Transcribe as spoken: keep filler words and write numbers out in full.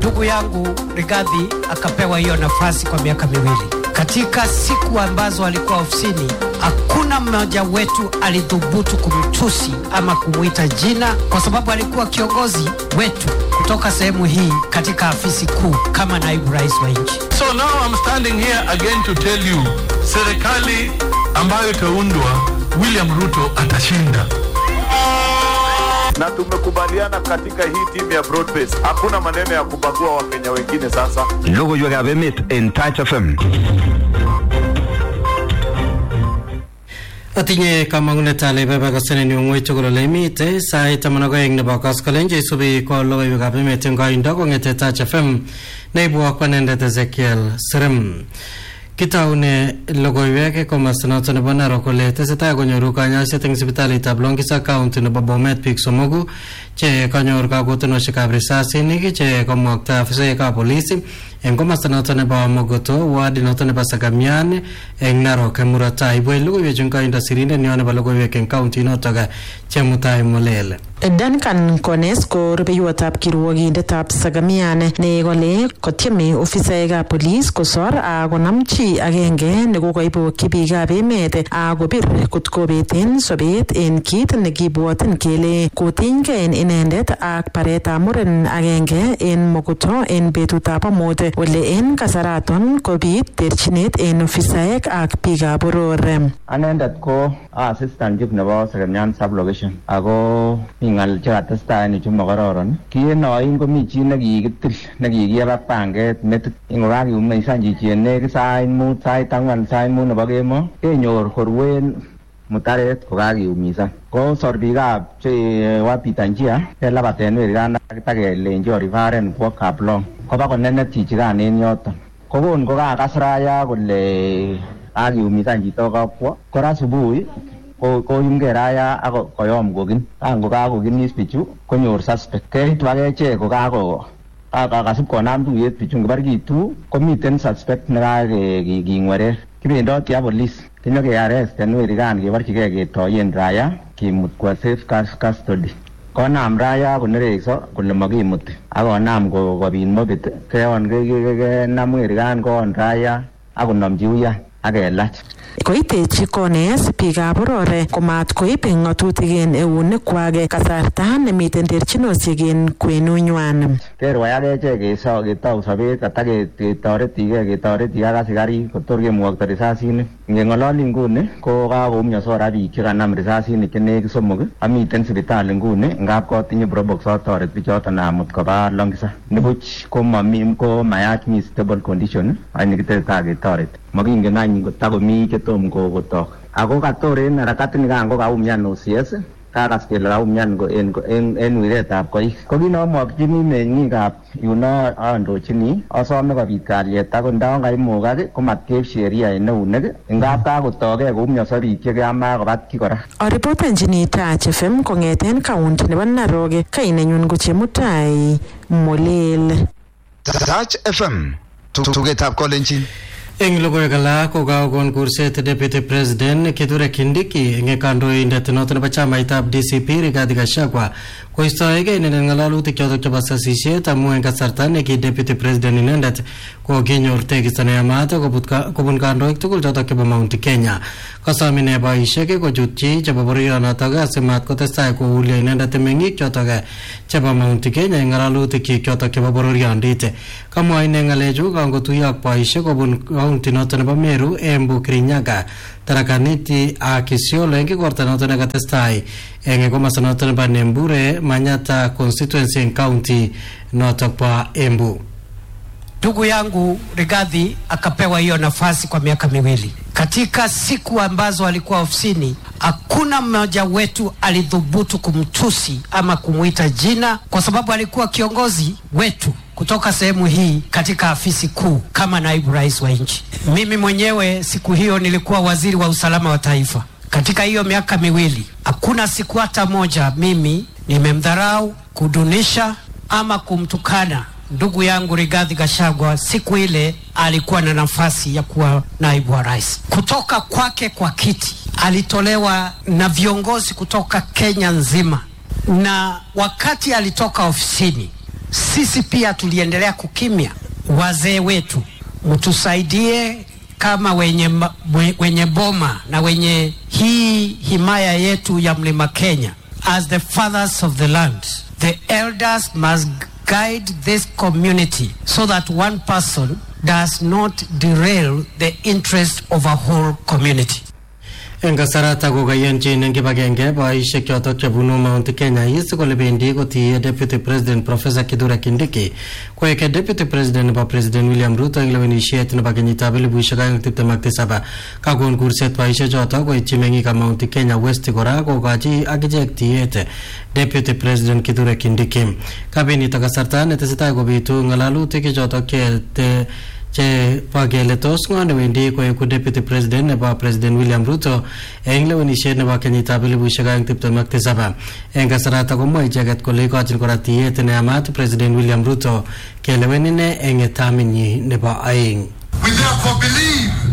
Ndugu yangu Rigathi akapewa hiyo nafasi kwa miaka miwili. Katika siku ambazo alikuwa ofisini, hakuna mmoja wetu alidhubutu kumtusi ama kumuita jina, kwa sababu alikuwa kiongozi wetu kutoka sehemu hii katika afisi kuu kama naibu rais wa nchi. So now I'm standing here again to tell you, serikali ambayo itaundwa, William Ruto atashinda. Na tumekubaliana katika hii timu ya Broadbase, hakuna maneno ya kubagua Wakenya wengine sasa. Logo yu agabemit in Touch F M. Atinye kamangunet ale baba kasene ni ngoi chukolo lemite sai tamana ko eng nebo kaskalenje subi ko logo yu agabemit ngoindo ko ngete Touch F M neibu akwanende Ezekiel Serem. Kitaune logoiwek komastanoto nebo Narok kole tesetai konyoru kanyoiset eng sipitalitab Longisa County nebo Bomet biik somogu che kanyor kakutunoshekab risasinik che komwokta afisaekab polisi eng komastanoto nebo Mogoto ward noto nebo Sagamian eng Narok murot tai. Ibwech logoiwechu eng koindo sirindet nyo nebo logoiwek eng county notok Chemutai Molel. Duncan Kones ko rubeiwotab kirwogindetab Sagamian ne kole kotieme ofisaekab polis kosor akonam chi agenge nekokoibu biikab emet akobir kotkobeten sobet en kit nekibwotin kele kotinygei inendet ak baretab muren agenge en Mogoto en betutab amut, ole en kasaraton kobit terchinet en ofisaek ak biikab boror. Anendet ko assistant chief nebo Sagamian sublocation ako ngal chekatestai ni chuma kororon. Kienoin komi chi nekikitil nekikiyeb ak panget metit ingokakiyumisan chichi nekit sait mut sait ang'wan sait mut nebo kemo kenyor korwen mutaret kokakiyumisan. Ko sor biikab che wapitanjia kelabaten werikan takelenji orifaren kwo Kaplong koba konenet chichikan en yoton. Kokon kokakas raya kole kakiyumisan chito kakwo. Kora subui ko koyumgei raya ako koyom kokin. Kango kakokinis bichu konyor suspect. Keitu akechek kokako akasib konam tuyet bichu ngibar kitu komiten suspect nekaking'werer. Kibendoti ya police kinyoke arresten werikan keborchigei ketoyen raya kimut kwa safe custody. Konam raya konerekso kole makimuti akonam kobit mobit keon kenam werikan koon raya akonomchi uyan akelach. Koitechi Kones biikab boror komat koib ng'atutik en eunekwak kasarta nemiten terchinosiek en kwenunywan. Kerwai akechek keso ketou sobet kata ketoretigei ketoreti ak asikarik kotor kemwokto risasinik. Ngeng'ololi nguni ko kakoumioso kora biik chekanam risasinik chenekit somok amiten sipitali nguni ngap kotinye probox otoret bichoton amut koba Longisa. Nibuch ko mami ko mayach mi stable condition ani kitesetai ketoret. Makingen any kotakomi chetom kokotok. Ako katoren harakati nikan ko kaumian O C S kakas kele kaumian ko en en en wiretab koik. Ko kinomokchini meng'ikab yuno andochini asome kobit kalyet ako ndaon kaimukak komatkeib sheria en eunek ngap kakotokei koumioso biik chekamakobatki kora. Aripotenjini Touch F M kong'eten county nebo Narok, kainenyun ko Chemutai Molel. Touch F M tugetab kolenjin. Eng logoiwek alak ko kakokon kurset Deputy President Kithure Kindiki eng kandoindet noto nebo chamaitab D C P Rigathi Gachagua koistoegei inendet ng'alalutik chotok chebo sasisiet amu eng kasarta neki Deputy President inendet ko kinyor tekisto neyamat kobun kandoik tugul chotok chebo Mount Kenya. Kasom ine boisiek kochutchi chebo bororionotok asimat kotestai koulyo inendet meng'ik chotok chebo Mount Kenya eng ng'alalutik chik chotok chebo bororiondit. Kamwa ine ng'alechu kangotuiyo ak boisiek kobun county noto nebo Meru, Embu, Kirinyaga, Tharaka Nithi ak Isiolo eng igorta noto nekatestai eng komasta noto nebo Nembure Manyata constituency eng county noto po Embu. Ndugu yangu Rigathi akapewa hiyo nafasi kwa miaka miwili. Katika siku ambazo alikuwa ofisini, hakuna mmoja wetu alidhubutu kumtusi ama kumuita jina, kwa sababu alikuwa kiongozi wetu kutoka sehemu hii katika afisi kuu kama naibu rais wa nchi. Mimi mwenyewe siku hiyo nilikuwa waziri wa usalama wa taifa. Katika hiyo miaka miwili, hakuna siku hata moja mimi nimemdharau, kudunisha ama kumtukana ndugu yangu Rigathi Gachagua siku ile alikuwa na nafasi ya kuwa naibu wa rais. Kutoka kwake kwa kiti alitolewa na viongozi kutoka Kenya nzima, na wakati alitoka ofisini sisi pia tuliendelea kukimya. Wazee wetu, mtusaidie kama wenye, wenye boma na wenye hii himaya yetu ya Mlima Kenya. As the fathers of the land, the elders must guide this community so that one person does not derail the interest of a whole community. Enga sarata ko gayanjin en kibagenge boisiek chotok chebunu Mount Kenya East kole bendi kotiye Deputy President Professor Kithure Kindiki koeke Deputy President nebo President William Ruto eng lewenisiet nebo kenyitab elipusiek aeng tiptem ak tisab kakon kurset boisiek chotok koityi meng'ikab Mount Kenya West kora kokochi akichek tiyet Deputy President Kithure Kindiki. Kabinito kasarta netesetai kobitu ng'alalutik chotok che che pagele tos ngone wendi koeku Deputy President nebo President William Ruto eng lewenisiet nebo kenyitab elipusiek aeng tiptem ak tisab. Eng kasarata komwa icheket kole ikochin kora tiyet neyamat President William Ruto kelewen ine eng taminyi nebo aeng. We therefore believe